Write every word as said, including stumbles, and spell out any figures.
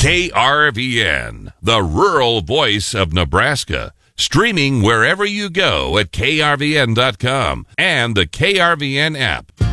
K R V N, the rural voice of Nebraska. Streaming wherever you go at K R V N dot com and the K R V N app.